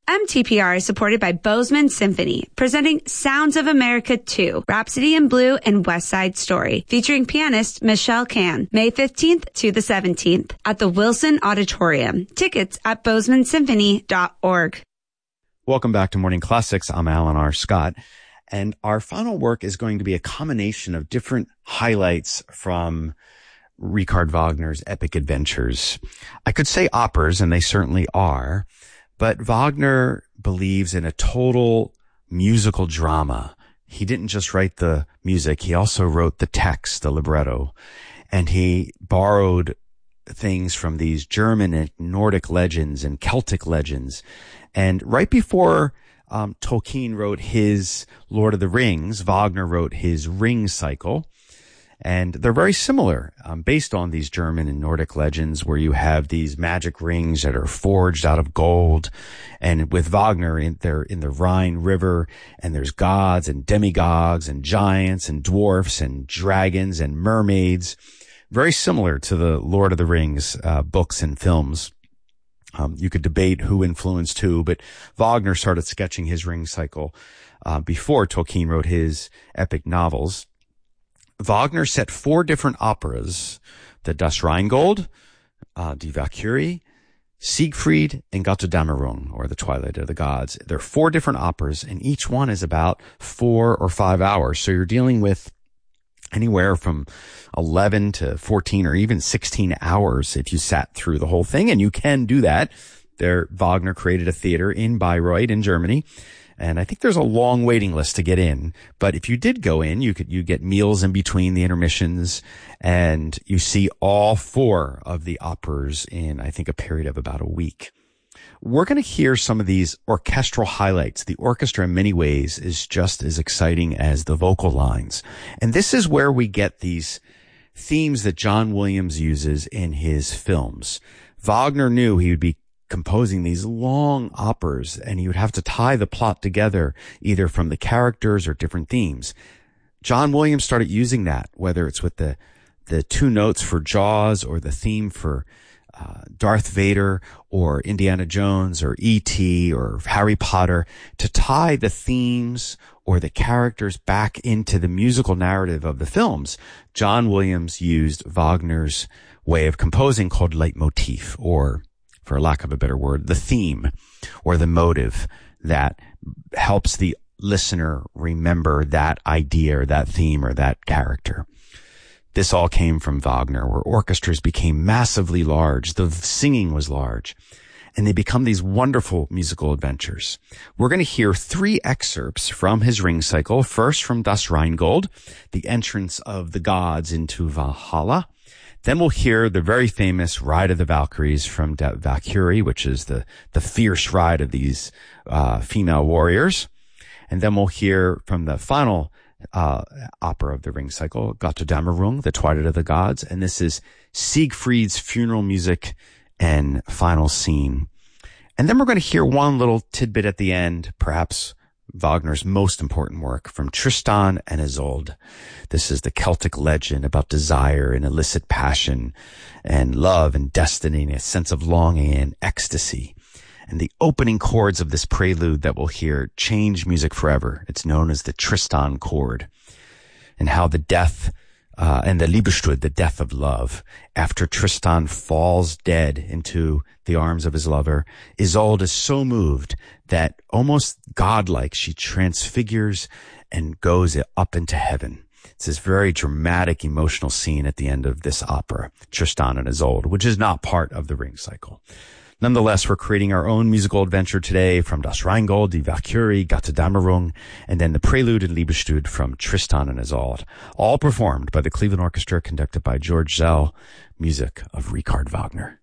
MTPR is supported by Bozeman Symphony, presenting Sounds of America 2, Rhapsody in Blue and West Side Story, featuring pianist Michelle Can, May 15th to the 17th at the Wilson Auditorium. Tickets at bozemansymphony.org. Welcome back to Morning Classics. I'm Alan R. Scott, and our final work is going to be a combination of different highlights from Richard Wagner's epic adventures. I could say operas, and they certainly are, but Wagner believes in a total musical drama. He didn't just write the music, he also wrote the text, the libretto, and he borrowed things from these German and Nordic legends and Celtic legends. And right before Tolkien wrote his Lord of the Rings, Wagner wrote his Ring Cycle. And they're very similar, based on these German and Nordic legends where you have these magic rings that are forged out of gold. And with Wagner, they're in the Rhine River, and there's gods and demigods and giants and dwarfs and dragons and mermaids. Very similar to the Lord of the Rings books and films. You could debate who influenced who, but Wagner started sketching his Ring Cycle before Tolkien wrote his epic novels. Wagner set 4 different operas: the Das Rheingold, Die Walküre, Siegfried, and Götterdämmerung, or the Twilight of the Gods. There are 4 different operas, and each one is about 4 or 5 hours. So you're dealing with anywhere from 11 to 14 or even 16 hours if you sat through the whole thing, and you can do that. Wagner created a theater in Bayreuth in Germany. And I think there's a long waiting list to get in. But if you did go in, you get meals in between the intermissions, and you see all 4 of the operas in, I think, a period of about a week. We're going to hear some of these orchestral highlights. The orchestra in many ways is just as exciting as the vocal lines. And this is where we get these themes that John Williams uses in his films. Wagner knew he would be composing these long operas, and he would have to tie the plot together either from the characters or different themes. John Williams started using that, whether it's with the 2 notes for Jaws or the theme for Darth Vader or Indiana Jones or E.T. or Harry Potter, to tie the themes or the characters back into the musical narrative of the films. John Williams used Wagner's way of composing called leitmotif, or, for lack of a better word, the theme or the motive that helps the listener remember that idea or that theme or that character. This all came from Wagner, where orchestras became massively large. The singing was large, and they become these wonderful musical adventures. We're going to hear 3 excerpts from his Ring Cycle. First, from Das Rheingold, the entrance of the gods into Valhalla. Then we'll hear the very famous Ride of the Valkyries from Die Walküre, which is the fierce ride of these female warriors. And then we'll hear from the final opera of the Ring Cycle, Götterdämmerung, the Twilight of the Gods. And this is Siegfried's funeral music and final scene. And then we're going to hear one little tidbit at the end, perhaps Wagner's most important work, from Tristan and Isolde. This is the Celtic legend about desire and illicit passion and love and destiny and a sense of longing and ecstasy. And the opening chords of this prelude that we'll hear change music forever. It's known as the Tristan chord, and how the death and the Liebestod, the death of love, after Tristan falls dead into the arms of his lover, Isolde is so moved that almost godlike, she transfigures and goes up into heaven. It's this very dramatic, emotional scene at the end of this opera, Tristan and Isolde, which is not part of the Ring Cycle. Nonetheless, we're creating our own musical adventure today from Das Rheingold, Die Walküre, Götterdämmerung, and then the Prelude and Liebestod from Tristan and Isolde, all performed by the Cleveland Orchestra, conducted by George Szell, music of Richard Wagner.